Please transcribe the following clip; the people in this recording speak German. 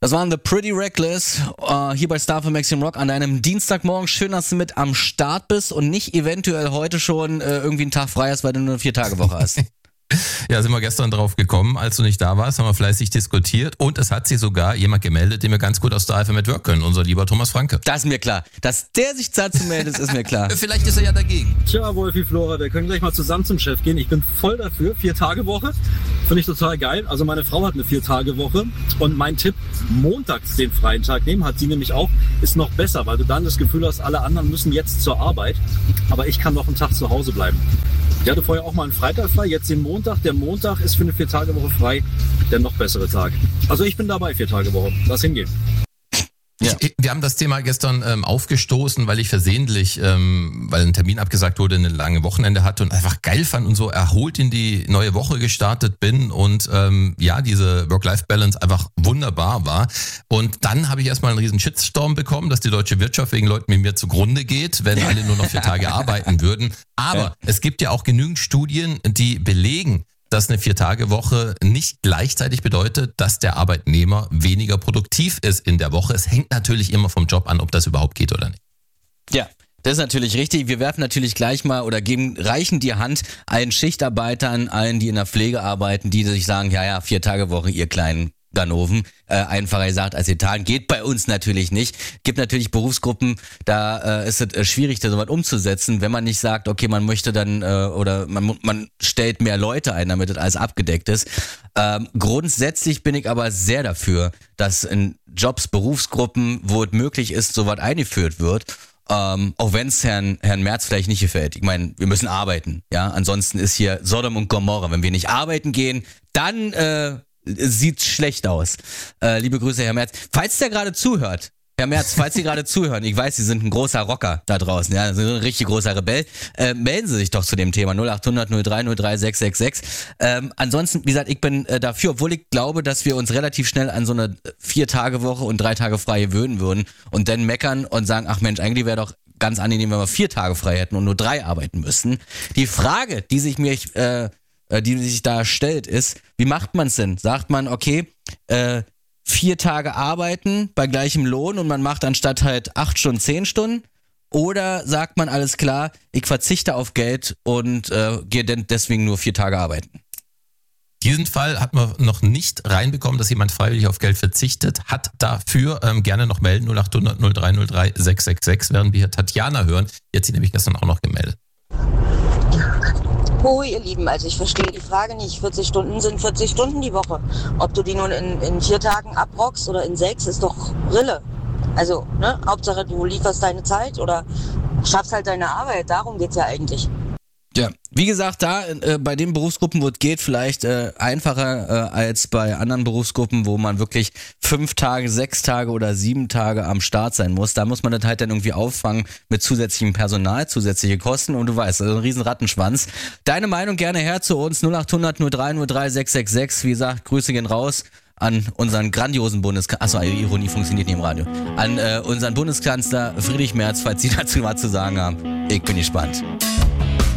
Das waren The Pretty Reckless, hier bei Star für Maximum Rock an deinem Dienstagmorgen. Schön, dass du mit am Start bist und nicht eventuell heute schon irgendwie einen Tag frei hast, weil du nur eine 4-Tage-Woche hast. Ja, sind wir gestern drauf gekommen, als du nicht da warst, haben wir fleißig diskutiert und es hat sich sogar jemand gemeldet, den wir ganz gut aus der Eifel mit Work können, unser lieber Thomas Franke. Das ist mir klar. Dass der sich dazu meldet, ist mir klar. Vielleicht ist er ja dagegen. Tja, Wolfi, Flora, wir können gleich mal zusammen zum Chef gehen. Ich bin voll dafür. 4-Tage-Woche. Finde ich total geil. Also meine Frau hat eine 4-Tage-Woche und mein Tipp, montags den freien Tag nehmen, hat sie nämlich auch, ist noch besser, weil du dann das Gefühl hast, alle anderen müssen jetzt zur Arbeit, aber ich kann noch einen Tag zu Hause bleiben. Ich hatte vorher auch mal einen Freitag frei, jetzt den Montag. Der Montag ist für eine 4-Tage-Woche frei der noch bessere Tag. Also ich bin dabei, 4-Tage-Woche. Lass hingehen. Ja. Wir haben das Thema gestern aufgestoßen, weil ich versehentlich, weil ein Termin abgesagt wurde, eine lange Wochenende hatte und einfach geil fand und so erholt in die neue Woche gestartet bin und diese Work-Life-Balance einfach wunderbar war. Und dann habe ich erstmal einen riesen Shitstorm bekommen, dass die deutsche Wirtschaft wegen Leuten wie mir zugrunde geht, wenn alle nur noch 4 Tage arbeiten würden. Aber es gibt ja auch genügend Studien, die belegen, dass eine 4-Tage-Woche nicht gleichzeitig bedeutet, dass der Arbeitnehmer weniger produktiv ist in der Woche. Es hängt natürlich immer vom Job an, ob das überhaupt geht oder nicht. Ja, das ist natürlich richtig. Wir werfen natürlich gleich mal oder reichen die Hand allen Schichtarbeitern, allen, die in der Pflege arbeiten, die sich sagen, 4-Tage-Woche, ihr kleinen Ganoven, einfacher gesagt als Etat, geht bei uns natürlich nicht. Gibt natürlich Berufsgruppen, da ist es schwierig, da sowas umzusetzen, wenn man nicht sagt, okay, man möchte dann oder man stellt mehr Leute ein, damit das alles abgedeckt ist. Grundsätzlich bin ich aber sehr dafür, dass in Jobs, Berufsgruppen, wo es möglich ist, sowas eingeführt wird. Auch wenn es Herrn Merz vielleicht nicht gefällt. Ich meine, wir müssen arbeiten. Ja, ansonsten ist hier Sodom und Gomorra. Wenn wir nicht arbeiten gehen, dann sieht schlecht aus. Liebe Grüße, Herr Merz. Falls der gerade zuhört, Herr Merz, falls Sie gerade zuhören, ich weiß, Sie sind ein großer Rocker da draußen, ja, Sie sind ein richtig großer Rebell, melden Sie sich doch zu dem Thema 0800 03 666. Ansonsten, wie gesagt, ich bin dafür, obwohl ich glaube, dass wir uns relativ schnell an so eine 4-Tage-Woche und 3 Tage frei gewöhnen würden und dann meckern und sagen, ach Mensch, eigentlich wäre doch ganz angenehm, wenn wir 4 Tage frei hätten und nur 3 arbeiten müssten. Die Frage, die sich da stellt, ist, wie macht man es denn? Sagt man, okay, 4 Tage arbeiten bei gleichem Lohn und man macht anstatt halt 8 Stunden 10 Stunden? Oder sagt man, alles klar, ich verzichte auf Geld und gehe deswegen nur 4 Tage arbeiten? Diesen Fall hat man noch nicht reinbekommen, dass jemand freiwillig auf Geld verzichtet, hat dafür gerne noch melden, 0800 03 666, während wir hier Tatjana hören. Jetzt sie nämlich gestern auch noch gemeldet. Oh, ihr Lieben, also ich verstehe die Frage nicht. 40 Stunden sind 40 Stunden die Woche. Ob du die nun in 4 Tagen abrockst oder in 6, ist doch Rille. Also, Hauptsache du lieferst deine Zeit oder schaffst halt deine Arbeit. Darum geht's ja eigentlich. Ja, wie gesagt, da bei den Berufsgruppen, wo es geht, vielleicht einfacher als bei anderen Berufsgruppen, wo man wirklich 5 Tage, 6 Tage oder 7 Tage am Start sein muss. Da muss man das halt dann irgendwie auffangen mit zusätzlichem Personal, zusätzliche Kosten und du weißt, also ein riesen Rattenschwanz. Deine Meinung gerne her zu uns, 0800 03 666. Wie gesagt, Grüße gehen raus an unseren grandiosen Bundeskanzler, achso, Ironie funktioniert nicht im Radio, an unseren Bundeskanzler Friedrich Merz, falls Sie dazu was zu sagen haben. Ich bin gespannt.